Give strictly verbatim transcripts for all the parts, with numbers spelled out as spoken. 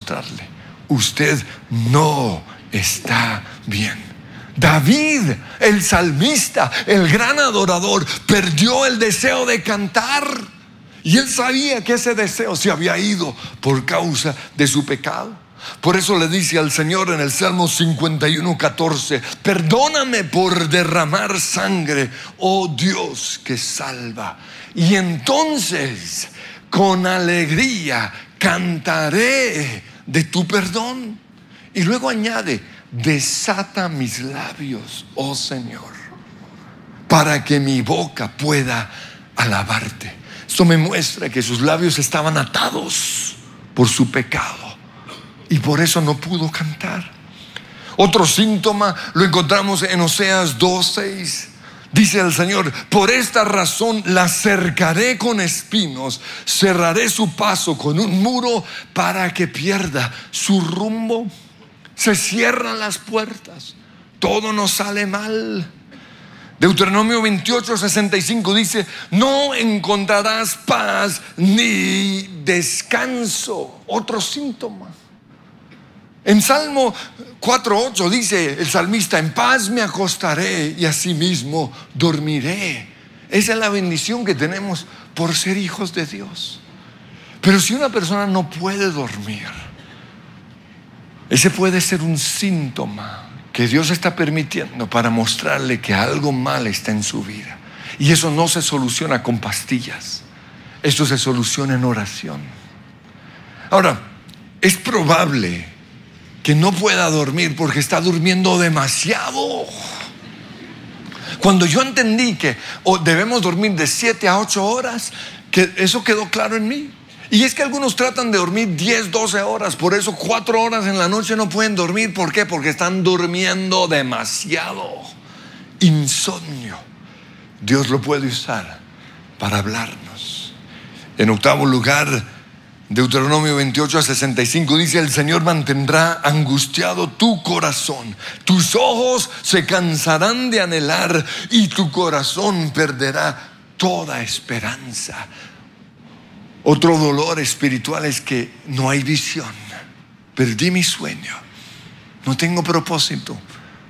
mostrarle: usted no está bien. David, el salmista, el gran adorador, perdió el deseo de cantar. Y él sabía que ese deseo se había ido por causa de su pecado. Por eso le dice al Señor en el Salmo cincuenta y uno, catorce: perdóname por derramar sangre, oh Dios que salva. Y entonces con alegría cantaré de tu perdón. Y luego añade: desata mis labios, oh Señor, para que mi boca pueda alabarte. Esto me muestra que sus labios estaban atados por su pecado y por eso no pudo cantar. Otro síntoma lo encontramos en Oseas dos seis. Dice el Señor: por esta razón la cercaré con espinos, cerraré su paso con un muro para que pierda su rumbo. Se cierran las puertas, todo nos sale mal. Deuteronomio veintiocho, sesenta y cinco dice: no encontrarás paz ni descanso. Otro síntoma. En Salmo cuatro ocho dice el salmista: en paz me acostaré y asimismo dormiré. Esa es la bendición que tenemos por ser hijos de Dios. Pero si una persona no puede dormir, ese puede ser un síntoma que Dios está permitiendo para mostrarle que algo mal está en su vida. Y eso no se soluciona con pastillas, esto se soluciona en oración. Ahora, es probable que no pueda dormir porque está durmiendo demasiado. Cuando yo entendí que debemos dormir de siete a ocho horas, que eso quedó claro en mí. Y es que algunos tratan de dormir diez, doce horas. Por eso cuatro horas en la noche no pueden dormir. ¿Por qué? Porque están durmiendo demasiado. Insomnio. Dios lo puede usar para hablarnos. En octavo lugar, Deuteronomio veintiocho, sesenta y cinco dice: el Señor mantendrá angustiado tu corazón. Tus ojos se cansarán de anhelar y tu corazón perderá toda esperanza. Otro dolor espiritual es que no hay visión. Perdí mi sueño, no tengo propósito.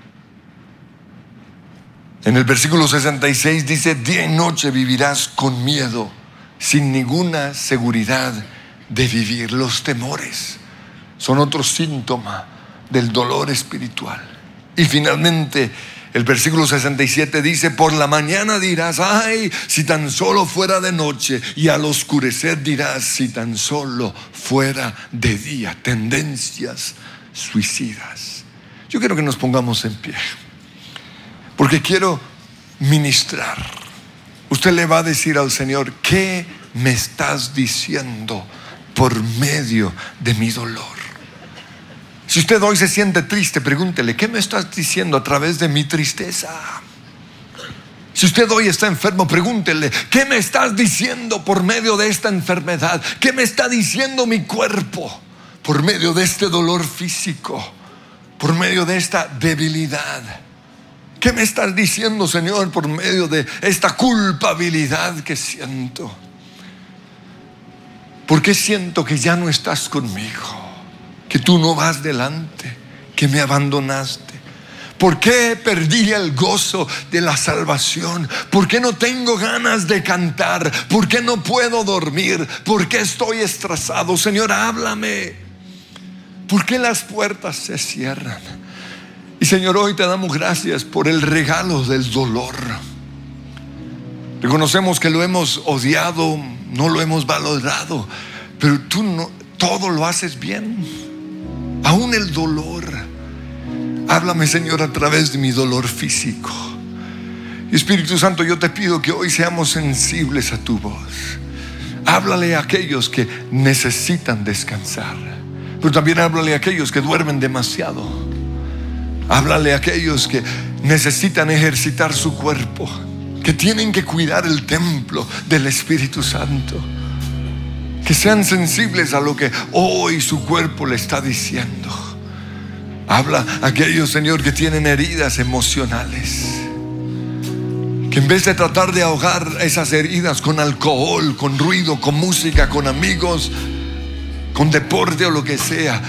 En el versículo sesenta y seis dice: día y noche vivirás con miedo, sin ninguna seguridad de vivir. Los temores son otro síntoma del dolor espiritual. Y finalmente el versículo sesenta y siete dice: por la mañana dirás: ay, si tan solo fuera de noche. Y al oscurecer dirás: si tan solo fuera de día. Tendencias suicidas. Yo quiero que nos pongamos en pie, porque quiero ministrar. Usted le va a decir al Señor: ¿qué me estás diciendo por medio de mi dolor? Si usted hoy se siente triste, pregúntele: ¿qué me estás diciendo a través de mi tristeza? Si usted hoy está enfermo, pregúntele: ¿qué me estás diciendo por medio de esta enfermedad? ¿Qué me está diciendo mi cuerpo por medio de este dolor físico, por medio de esta debilidad? ¿Qué me estás diciendo, Señor, por medio de esta culpabilidad que siento? ¿Por qué siento que ya no estás conmigo? Que tú no vas delante, que me abandonaste. ¿Por qué perdí el gozo de la salvación? ¿Por qué no tengo ganas de cantar? ¿Por qué no puedo dormir? ¿Por qué estoy estresado? Señor, háblame. ¿Por qué las puertas se cierran? Y Señor, hoy te damos gracias por el regalo del dolor. Reconocemos que lo hemos odiado, no lo hemos valorado, pero tú no, todo lo haces bien. Aún el dolor. Háblame, Señor, a través de mi dolor físico. Y Espíritu Santo, yo te pido que hoy seamos sensibles a tu voz. Háblale a aquellos que necesitan descansar, pero también háblale a aquellos que duermen demasiado. Háblale a aquellos que necesitan ejercitar su cuerpo, que tienen que cuidar el templo del Espíritu Santo. Que sean sensibles a lo que hoy su cuerpo le está diciendo. Habla a aquellos, Señor, que tienen heridas emocionales, que en vez de tratar de ahogar esas heridas con alcohol, con ruido, con música, con amigos, con deporte o lo que sea,